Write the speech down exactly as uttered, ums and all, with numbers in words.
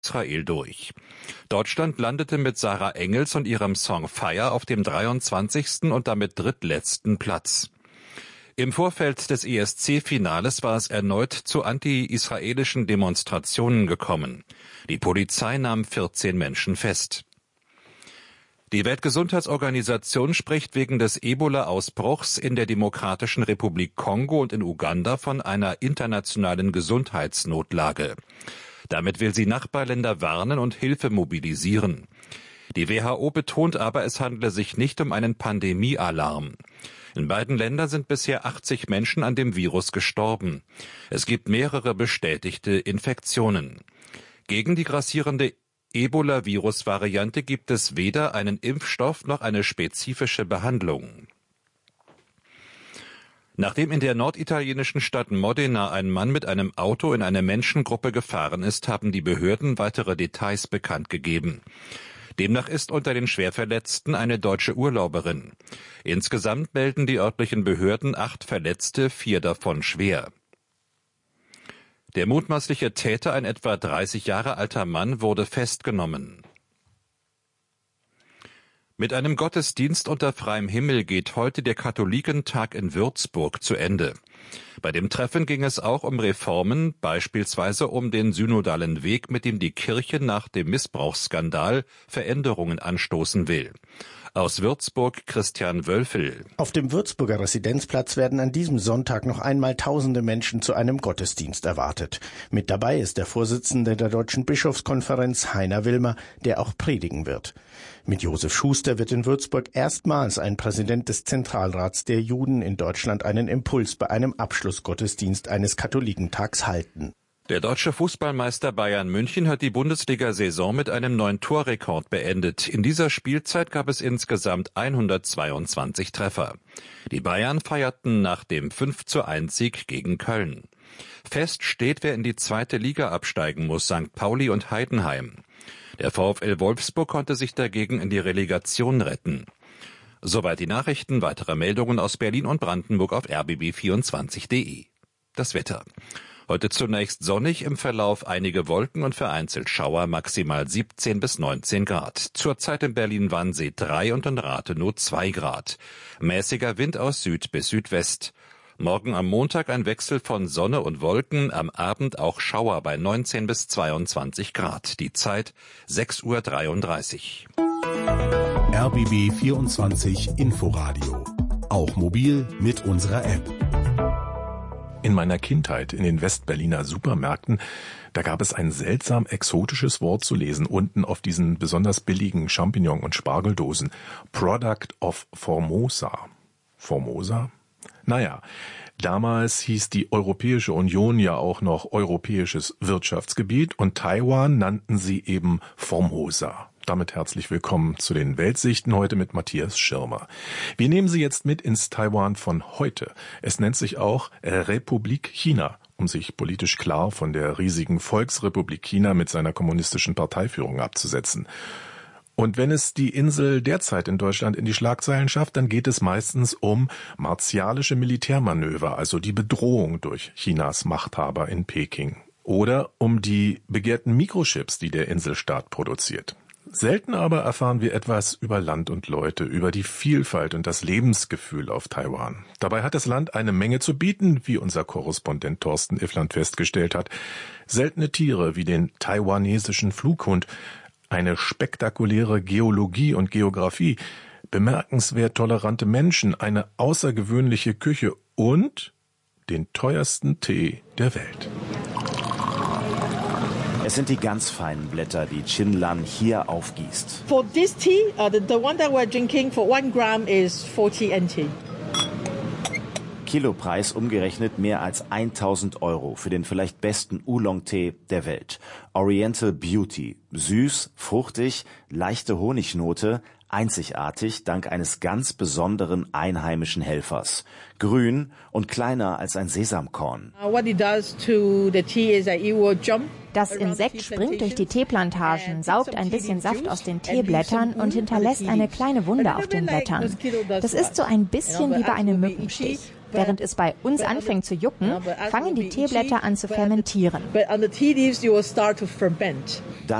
Israel durch. Deutschland landete mit Sarah Engels und ihrem Song Fire auf dem dreiundzwanzigsten und damit drittletzten Platz. Im Vorfeld des E S C-Finales war es erneut zu anti-israelischen Demonstrationen gekommen. Die Polizei nahm vierzehn Menschen fest. Die Weltgesundheitsorganisation spricht wegen des Ebola-Ausbruchs in der Demokratischen Republik Kongo und in Uganda von einer internationalen Gesundheitsnotlage. Damit will sie Nachbarländer warnen und Hilfe mobilisieren. Die W H O betont aber, es handle sich nicht um einen Pandemiealarm. In beiden Ländern sind bisher achtzig Menschen an dem Virus gestorben. Es gibt mehrere bestätigte Infektionen. Gegen die grassierende Ebola-Virus-Variante gibt es weder einen Impfstoff noch eine spezifische Behandlung. Nachdem in der norditalienischen Stadt Modena ein Mann mit einem Auto in eine Menschengruppe gefahren ist, haben die Behörden weitere Details bekannt gegeben. Demnach ist unter den Schwerverletzten eine deutsche Urlauberin. Insgesamt melden die örtlichen Behörden acht Verletzte, vier davon schwer. Der mutmaßliche Täter, ein etwa dreißig Jahre alter Mann, wurde festgenommen. Mit einem Gottesdienst unter freiem Himmel geht heute der Katholikentag in Würzburg zu Ende. Bei dem Treffen ging es auch um Reformen, beispielsweise um den synodalen Weg, mit dem die Kirche nach dem Missbrauchsskandal Veränderungen anstoßen will. Aus Würzburg Christian Wölfel. Auf dem Würzburger Residenzplatz werden an diesem Sonntag noch einmal tausende Menschen zu einem Gottesdienst erwartet. Mit dabei ist der Vorsitzende der Deutschen Bischofskonferenz, Heiner Wilmer, der auch predigen wird. Mit Josef Schuster wird in Würzburg erstmals ein Präsident des Zentralrats der Juden in Deutschland einen Impuls bei einem Abschlussgottesdienst eines Katholikentags halten. Der deutsche Fußballmeister Bayern München hat die Bundesliga-Saison mit einem neuen Torrekord beendet. In dieser Spielzeit gab es insgesamt hundertzweiundzwanzig Treffer. Die Bayern feierten nach dem fünf zu eins Sieg gegen Köln. Fest steht, wer in die zweite Liga absteigen muss, Sankt Pauli und Heidenheim. Der VfL Wolfsburg konnte sich dagegen in die Relegation retten. Soweit die Nachrichten, weitere Meldungen aus Berlin und Brandenburg auf r b b vierundzwanzig punkt d e. Das Wetter. Heute zunächst sonnig, im Verlauf einige Wolken und vereinzelt Schauer, maximal siebzehn bis neunzehn Grad. Zurzeit in Berlin-Wannsee drei und in Rathenow zwei Grad. Mäßiger Wind aus Süd bis Südwest. Morgen am Montag ein Wechsel von Sonne und Wolken, am Abend auch Schauer bei neunzehn bis zweiundzwanzig Grad. Die Zeit sechs Uhr dreiunddreißig. R B B vierundzwanzig Inforadio. Auch mobil mit unserer App. In meiner Kindheit in den Westberliner Supermärkten, da gab es ein seltsam exotisches Wort zu lesen, unten auf diesen besonders billigen Champignon- und Spargeldosen. Product of Formosa. Formosa? Naja, damals hieß die Europäische Union ja auch noch Europäisches Wirtschaftsgebiet und Taiwan nannten sie eben Formosa. Damit herzlich willkommen zu den Weltsichten heute mit Matthias Schirmer. Wir nehmen Sie jetzt mit ins Taiwan von heute. Es nennt sich auch Republik China, um sich politisch klar von der riesigen Volksrepublik China mit seiner kommunistischen Parteiführung abzusetzen. Und wenn es die Insel derzeit in Deutschland in die Schlagzeilen schafft, dann geht es meistens um martialische Militärmanöver, also die Bedrohung durch Chinas Machthaber in Peking. Oder um die begehrten Mikrochips, die der Inselstaat produziert. Selten aber erfahren wir etwas über Land und Leute, über die Vielfalt und das Lebensgefühl auf Taiwan. Dabei hat das Land eine Menge zu bieten, wie unser Korrespondent Thorsten Iffland festgestellt hat. Seltene Tiere wie den taiwanesischen Flughund, eine spektakuläre Geologie und Geografie, bemerkenswert tolerante Menschen, eine außergewöhnliche Küche und den teuersten Tee der Welt. Es sind die ganz feinen Blätter, die Chinlan hier aufgießt. For this tea, uh, the, the one that we're drinking for one gram is forty N T. Kilopreis umgerechnet mehr als tausend Euro für den vielleicht besten Oolong-Tee der Welt. Oriental Beauty. Süß, fruchtig, leichte Honignote, einzigartig dank eines ganz besonderen einheimischen Helfers. Grün und kleiner als ein Sesamkorn. What it does to the tea is that it will jump. Das Insekt springt durch die Teeplantagen, saugt ein bisschen Saft aus den Teeblättern und hinterlässt eine kleine Wunde auf den Blättern. Das ist so ein bisschen wie bei einem Mückenstich. Während es bei uns anfängt zu jucken, fangen die Teeblätter an zu fermentieren. Da